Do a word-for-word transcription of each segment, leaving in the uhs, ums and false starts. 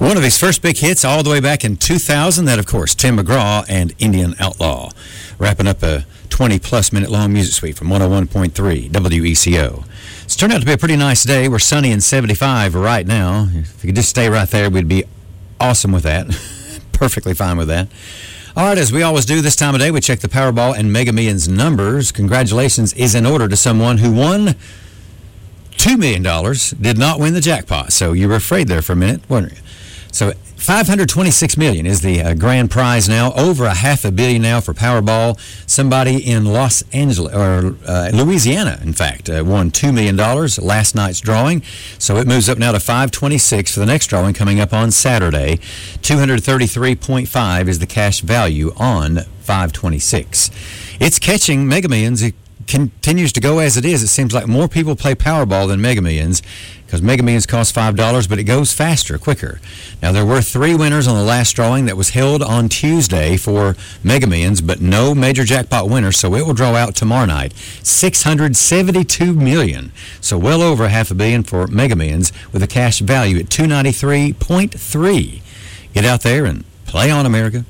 One of his first big hits all the way back in two thousand, that, of course, Tim McGraw and Indian Outlaw, wrapping up a twenty-plus minute long music suite from one oh one point three W E C O. It's turned out to be a pretty nice day. We're sunny and seventy-five right now. If you could just stay right there, we'd be awesome with that. Perfectly fine with that. All right, as we always do this time of day, we check the Powerball and Mega Millions numbers. Congratulations is in order to someone who won two million dollars, did not win the jackpot. So you were afraid there for a minute, weren't you? So five hundred twenty-six million dollars is the uh, grand prize now, over a half a billion now for Powerball. Somebody in Los Angeles, or uh, Louisiana, in fact, uh, won two million dollars last night's drawing. So it moves up now to five twenty-six for the next drawing coming up on Saturday. two hundred thirty-three point five is the cash value on five twenty-six. It's catching Mega Millions. It continues to go as it is. It seems like more people play Powerball than Mega Millions, because Mega Millions costs five dollars, but it goes faster, quicker. Now, there were three winners on the last drawing that was held on Tuesday for Mega Millions, but no major jackpot winner, so it will draw out tomorrow night. six hundred seventy-two million dollars, so well over half a billion for Mega Millions, with a cash value at two hundred ninety-three point three. Get out there and play on, America.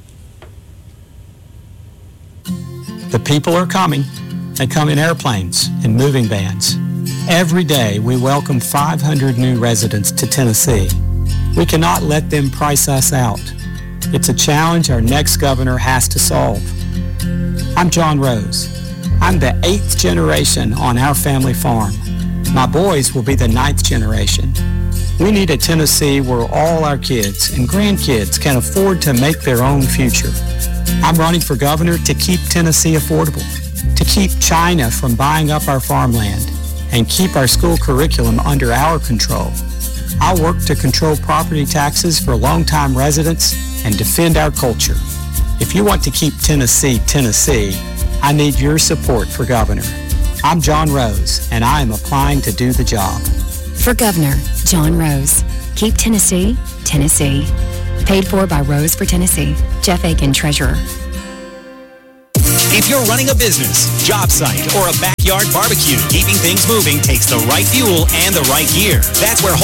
The people are coming. They come in airplanes and moving vans. Every day, we welcome five hundred new residents to Tennessee. We cannot let them price us out. It's a challenge our next governor has to solve. I'm John Rose. I'm the eighth generation on our family farm. My boys will be the ninth generation. We need a Tennessee where all our kids and grandkids can afford to make their own future. I'm running for governor to keep Tennessee affordable, to keep China from buying up our farmland, and keep our school curriculum under our control. I'll work to control property taxes for longtime residents and defend our culture. If you want to keep Tennessee, Tennessee, I need your support for governor. I'm John Rose, and I am applying to do the job. For governor, John Rose. Keep Tennessee, Tennessee. Paid for by Rose for Tennessee. Jeff Aiken, Treasurer. If you're running a business, job site, or a backyard barbecue, keeping things moving takes the right fuel and the right gear. That's where